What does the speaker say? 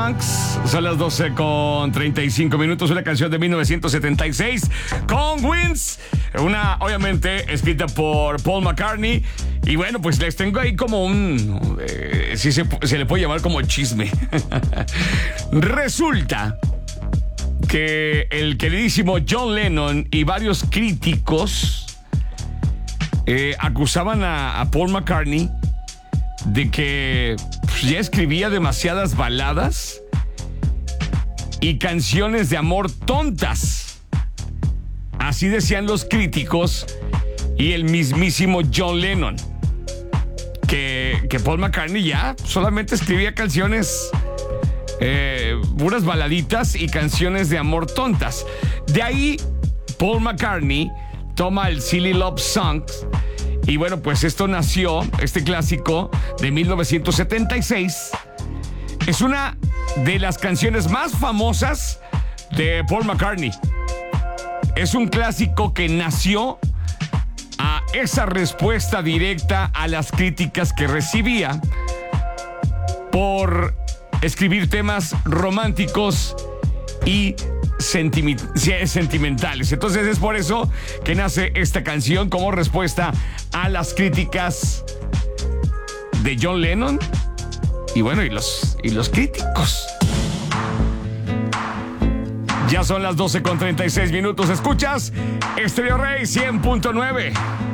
Son las 12:35, una canción de 1976 con Wings, una obviamente escrita por Paul McCartney. Y bueno, pues les tengo ahí como un, si se le puede llamar como chisme. Resulta que el queridísimo John Lennon y varios críticos acusaban a Paul McCartney de que ya escribía demasiadas baladas y canciones de amor tontas. Así decían los críticos y el mismísimo John Lennon. Que Paul McCartney ya solamente escribía canciones, puras baladitas y canciones de amor tontas. De ahí Paul McCartney toma el Silly Love Songs. Y bueno, pues esto nació, este clásico de 1976. Es una de las canciones más famosas de Paul McCartney. Es un clásico que nació a esa respuesta directa a las críticas que recibía por escribir temas románticos y sentimentales. Entonces es por eso que nace esta canción como respuesta a las críticas de John Lennon y bueno, y los críticos. Ya son las 12:36. Escuchas Estéreo Rey 100.9.